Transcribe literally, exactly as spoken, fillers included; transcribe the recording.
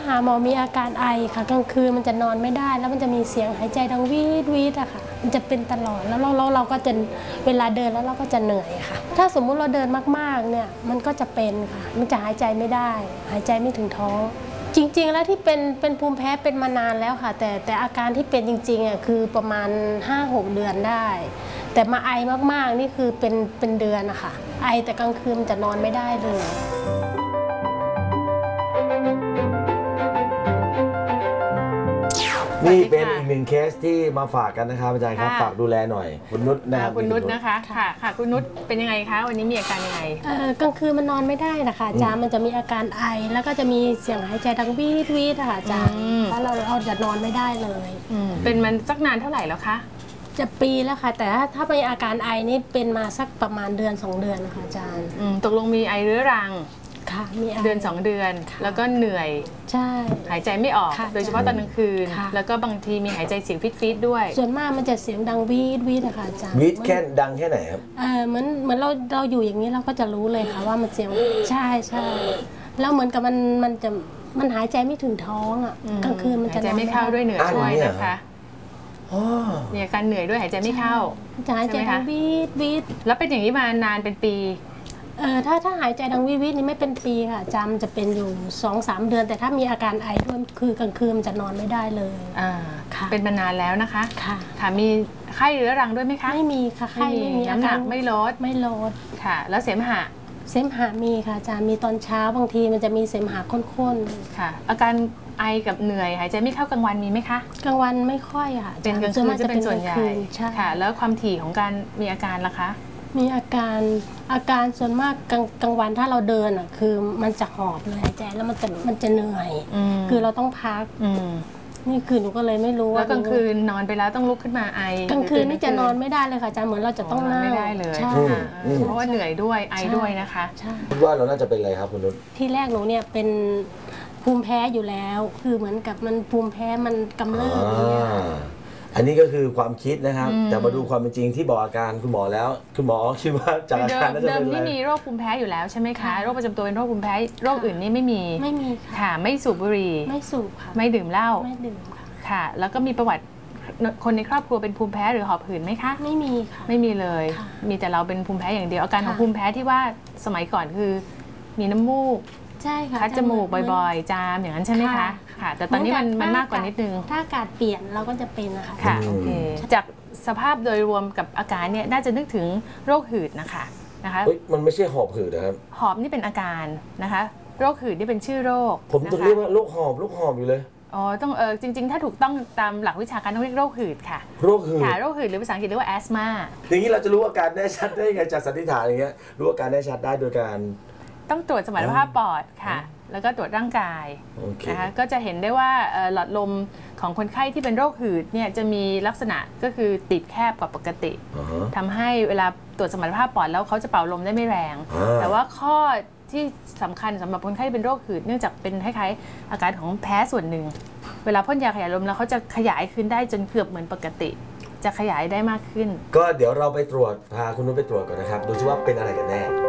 หาหมอมีอาการไอค่ะกลางคืนมันจะนอนไม่ได้แล้วมันจะมีเสียงหายใจดังวีดวีดอะค่ะมันจะเป็นตลอดแล้วเราเราเราก็จะเวลาเดินแล้วเราก็จะเหนื่อยค่ะถ้าสมมุติเราเดินมากๆเนี่ยมันก็จะเป็นค่ะมันจะหายใจไม่ได้หายใจไม่ถึงท้องจริงๆแล้วที่เป็นเป็นภูมิแพ้เป็นมานานแล้วค่ะแต่แต่อาการที่เป็นจริงๆอ่ะคือประมาณ ห้าหก เดือนได้แต่มาไอมากๆนี่คือเป็นเป็นเดือนนะคะไอแต่กลางคืนมันจะนอนไม่ได้เลยนี่เป็นอีกหนึ่งเคสที่มาฝากกันนะครับอาจารย์ครับฝากดูแลหน่อยคุณนุชนะครับคุณนุชนะคะค่ะค่ะคุณนุชเป็นยังไงคะวันนี้มีอาการยังไงกลางคืนมันนอนไม่ได้นะคะอาจารย์มันจะมีอาการไอแล้วก็จะมีเสียงหายใจดังวีดวีดค่ะอาจารย์แล้วเราเราจะนอนไม่ได้เลยเป็นมันสักนานเท่าไหร่แล้วคะจะปีแล้วค่ะแต่ถ้าถ้าเป็นอาการไอนี่เป็นมาสักประมาณเดือนสองเดือนนะคะอาจารย์ตกลงมีไอเรื้อรังค่ะมีเดือนสองเดือนแล้วก็เหนื่อยใช่หายใจไม่ออกโดยเฉพาะตอนกลางคืนแล้วก็บางทีมีหายใจเสียงฟิตๆด้วยส่วนมากมันจะเสียงดังวีดวีดนะคะอาจารย์วีดแค่ดังแค่ไหนครับเออเหมือนเหมือนเราเราอยู่อย่างนี้เราก็จะรู้เลยค่ะว่ามันเสียงใช่ใช่แล้วเหมือนกับมันมันจะมันหายใจไม่ถึงท้องอ่ะกลางคืนมันจะหายใจไม่เข้าด้วยเหนื่อยด้วยนะคะมีอาการเหนื่อยด้วยหายใจไม่เข้าจะหายใจดังวีดวีดแล้วเป็นอย่างนี้มานานเป็นปีเออถ้าถ้าหายใจดังวิวินี่ไม่เป็นปีค่ะจำจะเป็นอยู่ สองสาม เดือนแต่ถ้ามีอาการไอด้วยคือกลางคืนมันจะนอนไม่ได้เลยอ่าค่ะเป็นมานานแล้วนะคะค่ะค่ะมีไข้เรื้อรังด้วยไหมคะไม่มีค่ะไข้ไม่มีน้ำหนักไม่ลดไม่ลดค่ะแล้วเสมหะเสมหะมีค่ะอาจารย์มีตอนเช้าบางทีมันจะมีเสมหะข้นๆค่ะอาการไอกับเหนื่อยหายใจไม่เข้ากลางวันมีไหมคะกลางวันไม่ค่อยค่ะเป็นกลางคืนจะเป็นส่วนใหญ่ค่ะแล้วความถี่ของการมีอาการล่ะคะมีอาการอาการส่วนมากกลางกลางวันถ้าเราเดินอ่ะคือมันจะหอบเลยหายใจแล้วมันจะมันจะเหนื่อยคือเราต้องพักนี่คือหนูก็เลยไม่รู้ว่าแล้วกลางคืนนอนไปแล้วต้องลุกขึ้นมาไอกลางคืนนี่จะนอนไม่ได้เลยค่ะอาจารย์เหมือนเราจะต้องนั่งไม่ได้เลยเพราะว่าเหนื่อยด้วยไอด้วยนะคะคิดว่าเราน่าจะเป็นอะไรครับคุณนุชที่แรกหนูเนี่ยเป็นภูมิแพ้อยู่แล้วคือเหมือนกับมันภูมิแพ้มันกำเริบเนี่ยอันนี้ก็คือความคิดนะครับแต่มาดูความเป็นจริงที่บอกอาการคุณหมอแล้วคุณหมอคิดว่าจากอาการน่าจะเป็นอะไรเดิมนี่มีโรคภูมิแพ้อยู่แล้วใช่ไหมคะโรคประจำตัวเป็นโรคภูมิแพ้โรคอื่นนี่ไม่มีไม่มีค่ะไม่สูบบุหรี่ไม่สูบค่ะไม่ดื่มเหล้าไม่ดื่มค่ะค่ะแล้วก็มีประวัติคนในครอบครัวเป็นภูมิแพ้หรือหอบหืดไหมคะไม่มีค่ะไม่มีเลยมีแต่เราเป็นภูมิแพ้อย่างเดียวอาการของภูมิแพ้ที่ว่าสมัยก่อนคือมีน้ำมูกใช่ค่ะคัดจมูกบ่อยๆจามอย่างนั้นใช่ไหมคะค่ะแต่ตอนนี้มันมันมากกว่านิดนึงถ้าอากาศเปลี่ยนเราก็จะเป็นนะคะค่ะโอเคจากสภาพโดยรวมกับอาการเนี่ยน่าจะนึกถึงโรคหืดนะคะนะคะมันไม่ใช่หอบหืดนะครับหอบนี่เป็นอาการนะคะโรคหืดนี่เป็นชื่อโรคผมต้องเรียกว่าโรคหอบโรคหอบอยู่เลยอ๋อต้องเออจริงๆถ้าถูกต้องตามหลักวิชาการต้องเรียกโรคหืดค่ะโรคหืดค่ะโรคหืดหรือภาษาอังกฤษเรียกว่าแอสมาอย่างนี้เราจะรู้อาการแน่ชัดได้ไงจากสันนิษฐานอย่างเงี้ยรู้อาการแน่ชัดได้โดยการต้องตรวจสมรรถภาพปอดค่ะแล้วก็ตรวจร่างกายนะคะก็จะเห็นได้ว่าหลอดลมของคนไข้ที่เป็นโรคหืดเนี่ยจะมีลักษณะก็คือตีบแคบกว่าปกติทำให้เวลาตรวจสมรรถภาพปอดแล้วเขาจะเป่าลมได้ไม่แรงแต่ว่าข้อที่สำคัญสำหรับคนไข้เป็นโรคหืดเนื่องจากเป็นคล้ายๆอาการของแพ้ส่วนหนึ่งเวลาพ่นยาขยายลมแล้วเขาจะขยายขึ้นได้จนเกือบเหมือนปกติจะขยายได้มากขึ้นก็เดี๋ยวเราไปตรวจพาคุณนุชไปตรวจก่อนนะครับดูซิว่าเป็นอะไรกันแน่